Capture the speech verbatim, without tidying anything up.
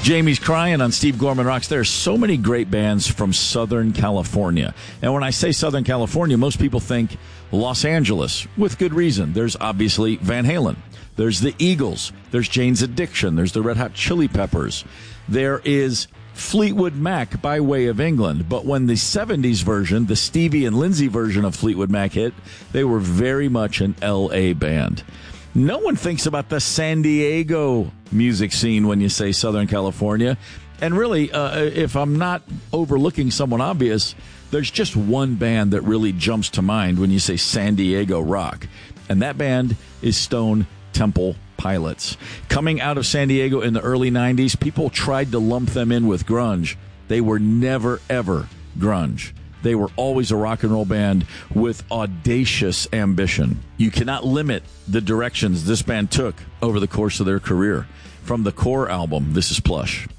Jamie's Crying on Steve Gorman Rocks. There are so many great bands from Southern California. And when I say Southern California, most people think Los Angeles, with good reason. There's obviously Van Halen. There's the Eagles. There's Jane's Addiction. There's the Red Hot Chili Peppers. There is Fleetwood Mac by way of England. But when the seventies version, the Stevie and Lindsay version of Fleetwood Mac hit, they were very much an L A band. No one thinks about the San Diego music scene when you say Southern California. And really, uh, if I'm not overlooking someone obvious, there's just one band that really jumps to mind when you say San Diego rock. And that band is Stone Temple Pilots. Coming out of San Diego in the early nineties, people tried to lump them in with grunge. They were never, ever grunge. They were always a rock and roll band with audacious ambition. You cannot limit the directions this band took over the course of their career. From the Core album, this is Plush.